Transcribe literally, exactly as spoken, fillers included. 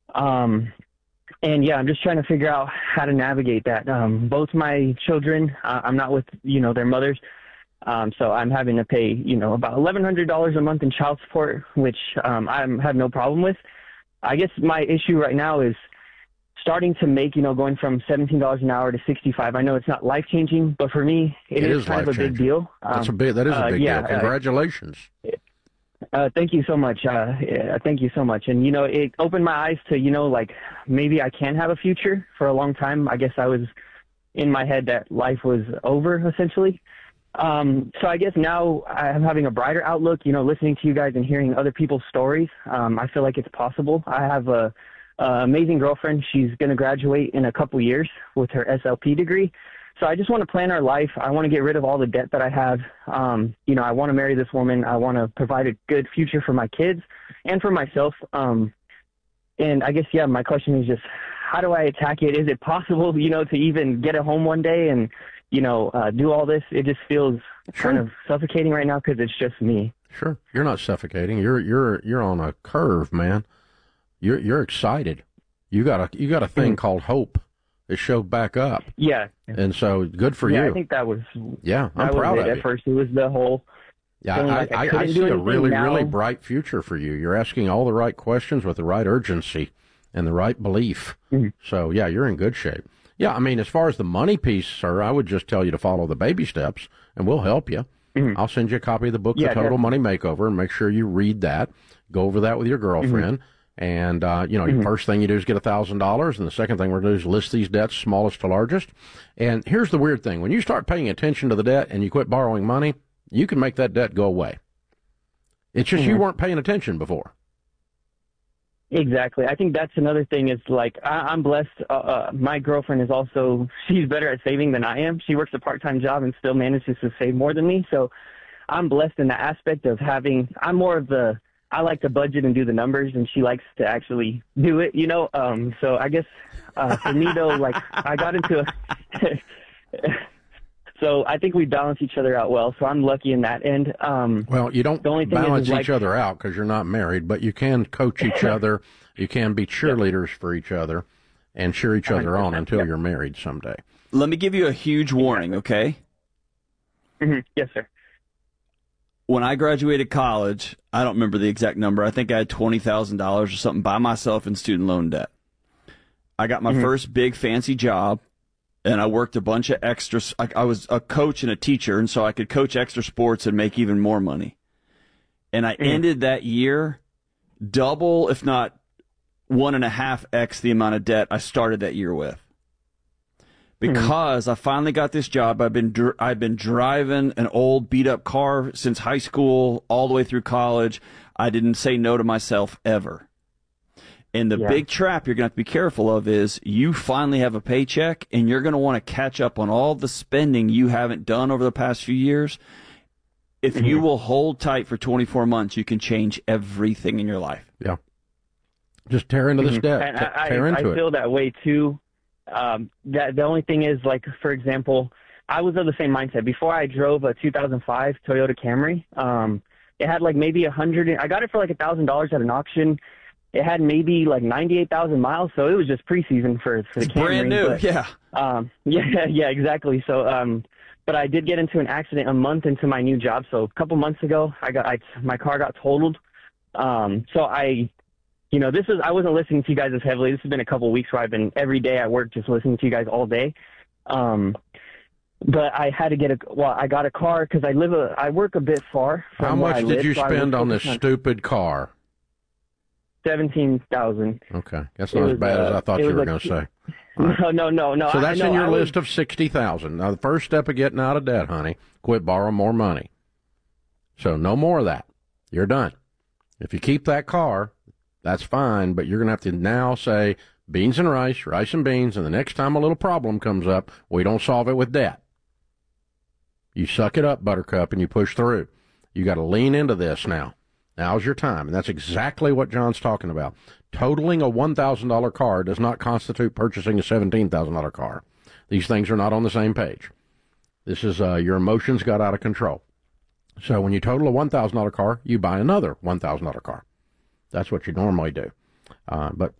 Um, and yeah, I'm just trying to figure out how to navigate that. Um, both my children, uh, I'm not with, you know, their mothers. Um, so I'm having to pay, you know, about eleven hundred dollars a month in child support, which um, I have no problem with. I guess my issue right now is starting to make, you know, going from seventeen dollars an hour to sixty-five. I know it's not life changing, but for me, it, it is, is kind of a big deal. Um, That's a big. That is a big uh, yeah, deal. Congratulations. Uh, uh, thank you so much. Uh, yeah, thank you so much. And you know, it opened my eyes to, you know, like maybe I can have a future. For a long time, I guess I was in my head that life was over essentially. Um, so I guess now I'm having a brighter outlook, you know, listening to you guys and hearing other people's stories. Um, I feel like it's possible. I have a, a amazing girlfriend. She's going to graduate in a couple years with her S L P degree. So I just want to plan our life. I want to get rid of all the debt that I have. Um, you know, I want to marry this woman. I want to provide a good future for my kids and for myself. Um, and I guess, yeah, my question is just, how do I attack it? Is it possible, you know, to even get a home one day and, you know, uh, do all this? It just feels Sure. kind of suffocating right now because it's just me. Sure, you're not suffocating. You're you're you're on a curve, man. You're you're excited. You got a you got a thing Mm. called hope. It showed back up, Yeah. and so good for yeah, you. I think that was, yeah, I'm that proud was of it. you. At first, it was the whole Yeah, feeling I, like I I, I couldn't see do a anything. really, Now- really bright future for you. You're asking all the right questions with the right urgency and the right belief. Mhm. So, yeah, you're in good shape. Yeah, I mean, as far as the money piece, sir, I would just tell you to follow the baby steps, and we'll help you. Mhm. I'll send you a copy of the book, Yeah, The Total definitely. Money Makeover, and make sure you read that. Go over that with your girlfriend. And, uh, you know, Mhm. the first thing you do is get one thousand dollars, and the second thing we're going to do is list these debts, smallest to largest. And here's the weird thing. When you start paying attention to the debt and you quit borrowing money, you can make that debt go away. It's just you Mhm. weren't paying attention before. Exactly. I think that's another thing is like I, I'm blessed. Uh, uh, my girlfriend is also, she's better at saving than I am. She works a part-time job and still manages to save more than me. So I'm blessed in the aspect of having, I'm more of the, I like to budget and do the numbers, and she likes to actually do it, you know? Um, so I guess uh, for me though, like I got into a, so I think we balance each other out well. So I'm lucky in that end. Um, Well, you don't The only thing is, balance is each like- other out because you're not married, but you can coach each other. You can be cheerleaders for each other and cheer each other on until yeah. you're married someday. Let me give you a huge warning, okay? Mhm. Yes, sir. When I graduated college, I don't remember the exact number. I think I had twenty thousand dollars or something by myself in student loan debt. I got my Mhm. first big fancy job, and I worked a bunch of extras. I, I was a coach and a teacher, and so I could coach extra sports and make even more money. And I Mhm. ended that year double, if not one and a half X the amount of debt I started that year with. Because I finally got this job. I've been dr- I've been driving an old beat up car since high school all the way through college. I didn't say no to myself ever. And the Yeah. big trap you're going to have to be careful of is you finally have a paycheck and you're going to want to catch up on all the spending you haven't done over the past few years. If Mhm. you will hold tight for twenty-four months, you can change everything in your life. Yeah. Just tear into this Mhm. debt. And T- I, tear I, into I it. feel that way too. Um, that the only thing is, like, for example, I was of the same mindset. Before I drove a two thousand five Toyota Camry, um, it had like maybe a hundred. I got it for like a thousand dollars at an auction. It had maybe like ninety-eight thousand miles, so it was just preseason for for the It's Camry. brand new, but, yeah. Um, yeah, yeah, exactly. So, um, but I did get into an accident a month into my new job. So a couple months ago, I got I, my car got totaled. Um, so I. You know, this is, I wasn't listening to you guys as heavily. This has been a couple of weeks where I've been every day at work just listening to you guys all day. Um, but I had to get a, well, I got a car because I live a, I work a bit far from How where much I did live, you so I spend was on this focused stupid car? seventeen thousand. Okay. That's It not as was, bad as uh, I thought it you was were like- going to say. All right. No, no, no, no. So I- that's I know, in your I was- list of sixty thousand. Now, the first step of getting out of debt, honey, quit borrowing more money. So no more of that. You're done. If you keep that car, that's fine, but you're going to have to now say beans and rice, rice and beans, and the next time a little problem comes up, we don't solve it with debt. You suck it up, Buttercup, and you push through. You got to lean into this now. Now's your time, and that's exactly what John's talking about. Totaling a one thousand dollars car does not constitute purchasing a seventeen thousand dollars car. These things are not on the same page. This is uh, your emotions got out of control. So when you total a one thousand dollars car, you buy another one thousand dollars car. That's what you normally do. Uh, but